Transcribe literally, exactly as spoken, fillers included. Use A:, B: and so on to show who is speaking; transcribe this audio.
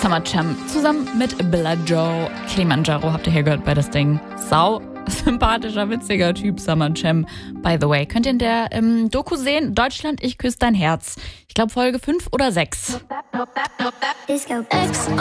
A: Summer Jam zusammen mit Blood Joe. Kilimanjaro habt ihr hier gehört bei das Ding. Sau sympathischer, witziger Typ, Summer Jam. By the way, könnt ihr in der ähm, Doku sehen, Deutschland, ich küsse dein Herz. Ich glaube Folge fünf oder sechs.
B: Disco X